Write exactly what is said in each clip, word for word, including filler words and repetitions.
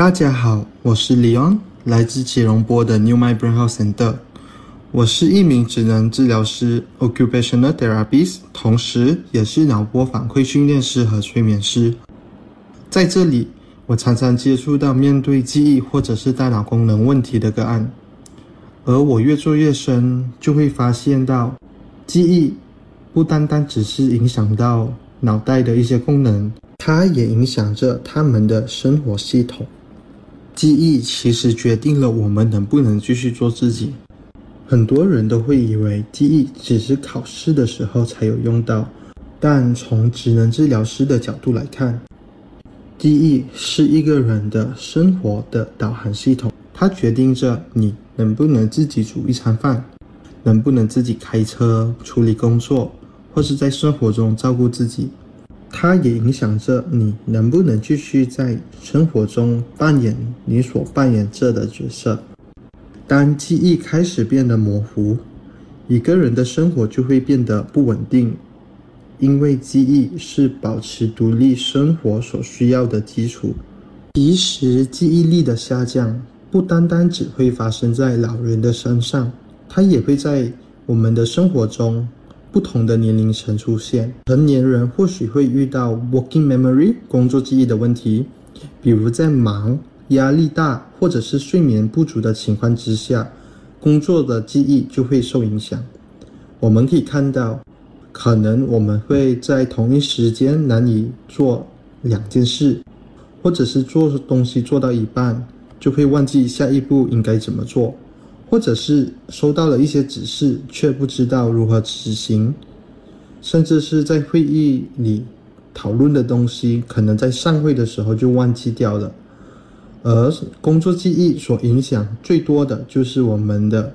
大家好，我是 Leon， 来自吉隆坡的 New My Brain Health Center。我是一名职能治疗师 Occupational Therapist， 同时也是脑波反馈训练师和催眠师。在这里，我常常接触到面对记忆或者是大脑功能问题的个案，而我越做越深，就会发现到记忆不单单只是影响到脑袋的一些功能，它也影响着他们的生活系统。记忆其实决定了我们能不能继续做自己。很多人都会以为记忆只是考试的时候才有用到，但从职能治疗师的角度来看，记忆是一个人的生活的导航系统，它决定着你能不能自己煮一餐饭，能不能自己开车处理工作，或是在生活中照顾自己。它也影响着你能不能继续在生活中扮演你所扮演着的角色。当记忆开始变得模糊，一个人的生活就会变得不稳定，因为记忆是保持独立生活所需要的基础。其实记忆力的下降不单单只会发生在老人的身上，它也会在我们的生活中不同的年龄层出现。成年人或许会遇到 working memory 工作记忆的问题，比如在忙、压力大或者是睡眠不足的情况之下，工作的记忆就会受影响。我们可以看到，可能我们会在同一时间难以做两件事，或者是做东西做到一半就会忘记下一步应该怎么做，或者是收到了一些指示却不知道如何执行，甚至是在会议里讨论的东西可能在上会的时候就忘记掉了。而工作记忆所影响最多的就是我们的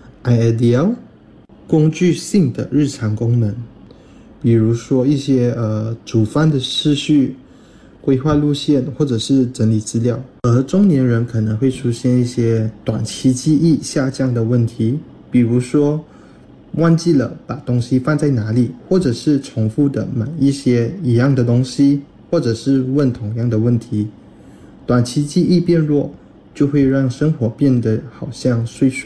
I A D L 工具性的日常功能，比如说一些呃煮饭的次序、规划路线或者是整理资料。而中年人可能会出现一些短期记忆下降的问题，比如说忘记了把东西放在哪里，或者是重复的买一些一样的东西，或者是问同样的问题。短期记忆变弱，就会让生活变得好像睡睡